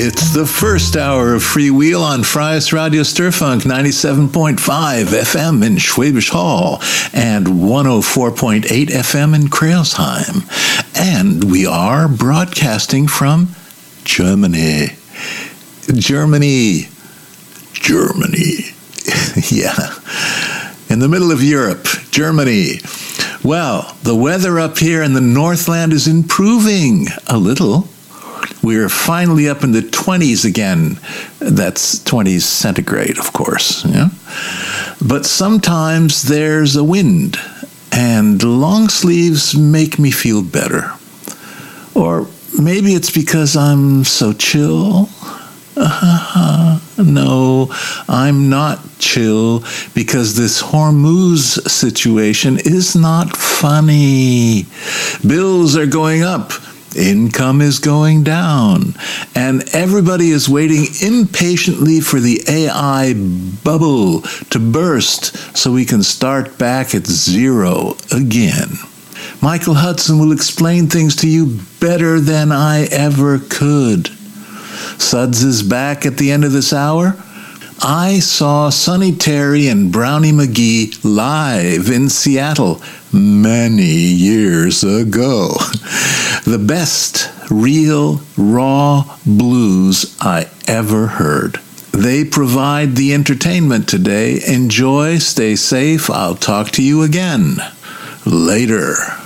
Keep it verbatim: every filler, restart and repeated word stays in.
It's the first hour of Freewheel on Freies Radio Sturfunk, ninety-seven point five F M in Schwäbisch Hall and one oh four point eight F M in Kreilsheim. And we are broadcasting from Germany. Germany. Germany. Yeah. In the middle of Europe, Germany. Well, the weather up here in the Northland is improving a little. We're finally up in the twenties again. That's twenties centigrade, of course. Yeah? But sometimes there's a wind, and long sleeves make me feel better. Or maybe it's because I'm so chill. Uh, no, I'm not chill because this Hormuz situation is not funny. Bills are going up. Income is going down, and everybody is waiting impatiently for the A I bubble to burst so we can start back at zero again. Michael Hudson will explain things to you better than I ever could. Suds is back at the end of this hour. I saw Sonny Terry and Brownie McGee live in Seattle many years ago. The best real, raw blues I ever heard. They provide the entertainment today. Enjoy, stay safe. I'll talk to you again later.